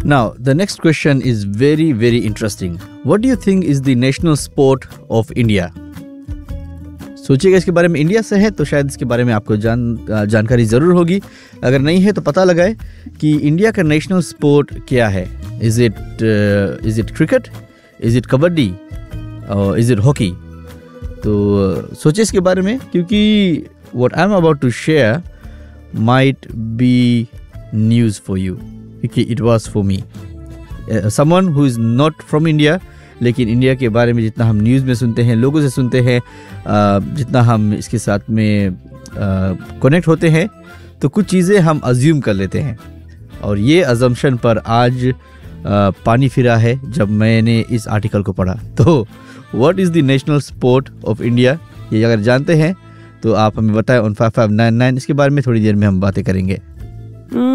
Now, the next question is very, very interesting. What do you think is the national sport of India? सोचिएगा इसके बारे में. India से है तो शायद इसके बारे में आपको जानकारी ज़रूर होगी. अगर नहीं है तो पता लगाए कि इंडिया का नेशनल स्पोर्ट क्या है. Is it cricket, is it kabaddi और इज़ इट हॉकी? तो सोचिए इसके बारे में, क्योंकि what I'm about to share might be news for you, क्योंकि it was for me. Someone who is not from India, लेकिन इंडिया के बारे में जितना हम न्यूज़ में सुनते हैं, लोगों से सुनते हैं, जितना हम इसके साथ में कनेक्ट होते हैं, तो कुछ चीज़ें हम अज्यूम कर लेते हैं. और ये अजम्पशन पर आज पानी फिरा है जब मैंने इस आर्टिकल को पढ़ा. तो what is the national sport of India, ये अगर जानते हैं तो आप हमें बताएं on 5599. इसके बारे में थोड़ी देर में हम बातें करेंगे.